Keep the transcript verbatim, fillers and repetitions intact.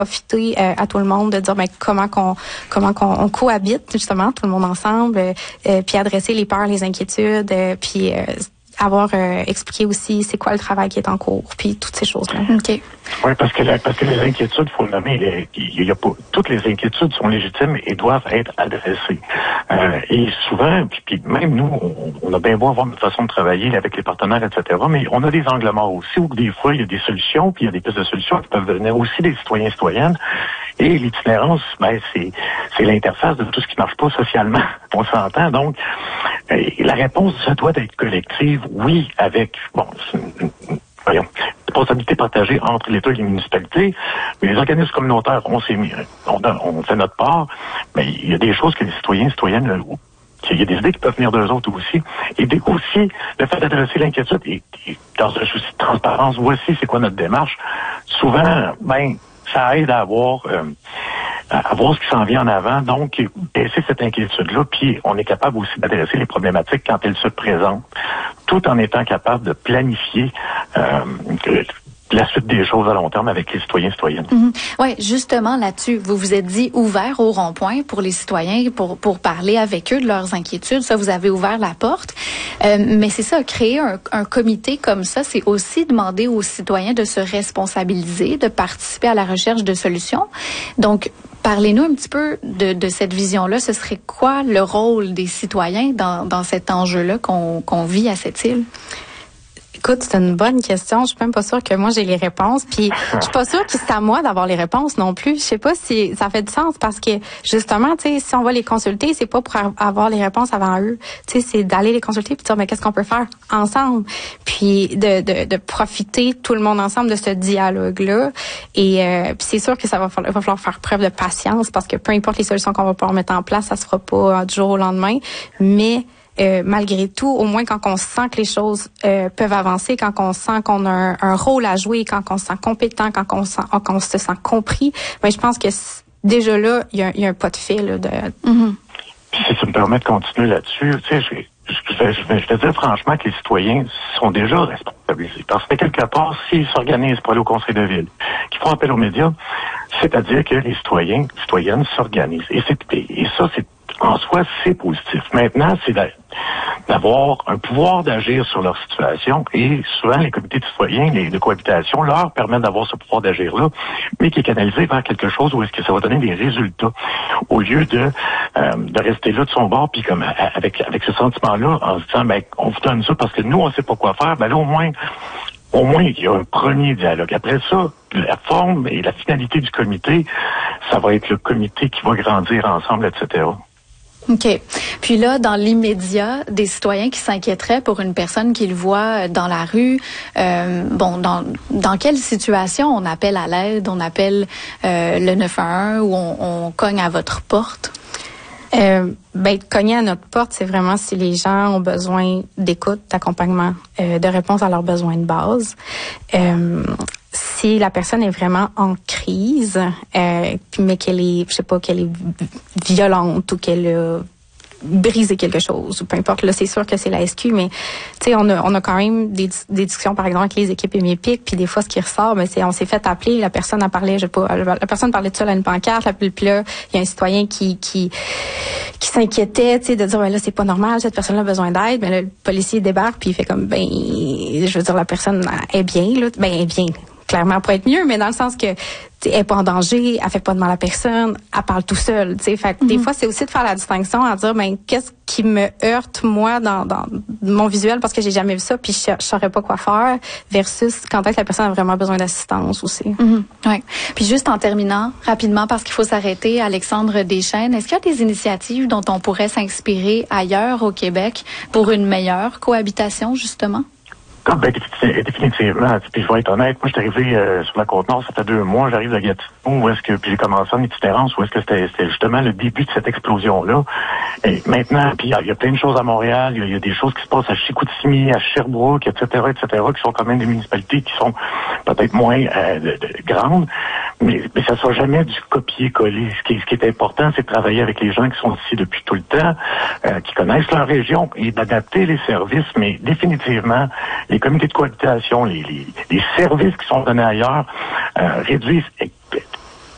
profiter euh, à tout le monde de dire ben, comment qu'on comment qu'on on cohabite justement tout le monde ensemble, euh, puis adresser les peurs, les inquiétudes, euh, puis euh, avoir euh, expliqué aussi c'est quoi le travail qui est en cours, puis toutes ces choses-là. OK. Oui, parce que la, parce que les inquiétudes, il faut le nommer, les, il y a pas, toutes les inquiétudes sont légitimes et doivent être adressées. Euh, et souvent, puis, puis même nous, on, on a bien beau avoir notre façon de travailler avec les partenaires, et cetera, mais on a des angles morts aussi, où des fois, il y a des solutions, puis il y a des pistes de solutions qui peuvent venir aussi des citoyens et citoyennes. Et l'itinérance, ben, c'est, c'est l'interface de tout ce qui marche pas socialement. On s'entend. Donc, euh, la réponse, ça doit être collective, oui, avec, bon, c'est une, une, voyons, responsabilité partagée entre l'État et les municipalités, mais les organismes communautaires, on s'est mis, on, on fait notre part, mais il y a des choses que les citoyens et citoyennes, il y a des idées qui peuvent venir d'eux autres aussi. Et aussi, le fait d'adresser l'inquiétude, et, et dans un souci de transparence, voici c'est quoi notre démarche, souvent, ben, ça aide à avoir, euh, à voir ce qui s'en vient en avant. Donc, baisser cette inquiétude-là, puis on est capable aussi d'adresser les problématiques quand elles se présentent, tout en étant capable de planifier euh, la suite des choses à long terme avec les citoyens et citoyennes. Mm-hmm. Oui, justement là-dessus, vous vous êtes dit ouvert au rond-point pour les citoyens, pour pour parler avec eux de leurs inquiétudes. Ça, vous avez ouvert la porte. Euh, mais c'est ça, créer un, un comité comme ça, c'est aussi demander aux citoyens de se responsabiliser, de participer à la recherche de solutions. Donc, parlez-nous un petit peu de, de cette vision-là. Ce serait quoi le rôle des citoyens dans, dans cet enjeu-là qu'on, qu'on vit à cette île? Écoute, c'est une bonne question. Je suis même pas sûre que moi j'ai les réponses. Puis je suis pas sûre que c'est à moi d'avoir les réponses non plus. Je sais pas si ça fait du sens parce que justement, tu sais, si on va les consulter, c'est pas pour avoir les réponses avant eux. Tu sais, c'est d'aller les consulter puis de dire mais qu'est-ce qu'on peut faire ensemble. Puis de de, de profiter tout le monde ensemble de ce dialogue-là. Et euh, puis c'est sûr que ça va falloir, va falloir faire preuve de patience parce que peu importe les solutions qu'on va pouvoir mettre en place, ça se fera pas du jour au lendemain. Mais Euh, malgré tout, au moins quand on sent que les choses euh, peuvent avancer, quand on sent qu'on a un, un rôle à jouer, quand on se sent compétent, quand on, sent, quand on se sent compris, ben, je pense que déjà là, il y a, y a un pas de fil. Là, de... Mm-hmm. Puis si tu me permets de continuer là-dessus, tu sais, je, je, je, je, je vais dire franchement que les citoyens sont déjà responsabilisés. Parce que quelque part, s'ils s'organisent pour aller au conseil de ville, qu'ils font appel aux médias, c'est-à-dire que les citoyens, citoyennes s'organisent. Et, c'est, et ça, c'est en soi, c'est positif. Maintenant, c'est d'avoir un pouvoir d'agir sur leur situation et souvent, les comités de citoyens, les de cohabitation, leur permettent d'avoir ce pouvoir d'agir-là, mais qui est canalisé vers quelque chose où est-ce que ça va donner des résultats au lieu de euh, de rester là de son bord puis comme avec avec ce sentiment-là en se disant, ben, on vous donne ça parce que nous, on sait pas quoi faire. Ben là, au moins, au moins, il y a un premier dialogue. Après ça, la forme et la finalité du comité, ça va être le comité qui va grandir ensemble, et cetera. OK. Puis là, dans l'immédiat, des citoyens qui s'inquiéteraient pour une personne qu'ils voient dans la rue, euh, bon, dans dans quelle situation on appelle à l'aide, on appelle euh, le neuf un un ou on, on cogne à votre porte? Euh, ben, cogner à notre porte, c'est vraiment si les gens ont besoin d'écoute, d'accompagnement, euh, de réponse à leurs besoins de base. Euh, si la personne est vraiment en crise, euh, mais qu'elle est, je sais pas, qu'elle est violente ou qu'elle a brisé quelque chose, ou peu importe, là, c'est sûr que c'est la S Q, mais, tu sais, on a, on a quand même des, des discussions, par exemple, avec les équipes Émipic, puis des fois, ce qui ressort, ben, c'est, on s'est fait appeler, la personne a parlé, je sais pas, la personne parlait de ça à une pancarte, là, puis là, il y a un citoyen qui, qui, qui s'inquiétait, tu sais, de dire, ben là, c'est pas normal, cette personne-là a besoin d'aide, mais là, le policier débarque, puis il fait comme, ben, je veux dire, la personne est bien, là, ben, elle est bien. Clairement pour être mieux, mais dans le sens que elle est pas en danger, elle fait pas de mal à personne, elle parle tout seul, tu sais. Fait que mm-hmm. des fois c'est aussi de faire la distinction à dire ben qu'est-ce qui me heurte moi dans dans mon visuel parce que j'ai jamais vu ça puis je, je saurais pas quoi faire versus quand est-ce que la personne a vraiment besoin d'assistance aussi. Mm-hmm. Ouais. Puis juste en terminant rapidement parce qu'il faut s'arrêter, Alexandre Deschênes, est-ce qu'il y a des initiatives dont on pourrait s'inspirer ailleurs au Québec pour une meilleure cohabitation justement? Ah, ben, définitivement. Puis je vais être honnête, moi, je suis arrivé euh, sur la Côte-Nord, ça fait deux mois, j'arrive de Gatineau, où est-ce que, puis j'ai commencé en itinérance, où est-ce que c'était, c'était justement le début de cette explosion-là. Et maintenant, puis il y, y a plein de choses à Montréal, il y, y a des choses qui se passent à Chicoutimi, à Sherbrooke, et cetera, et cetera, qui sont quand même des municipalités qui sont peut-être moins euh, de, de, grandes, mais, mais ça ne sera jamais du copier-coller. Ce qui, ce qui est important, c'est de travailler avec les gens qui sont ici depuis tout le temps, euh, qui connaissent leur région, et d'adapter les services, mais définitivement, les comités de cohabitation, les, les, les services qui sont donnés ailleurs euh, réduisent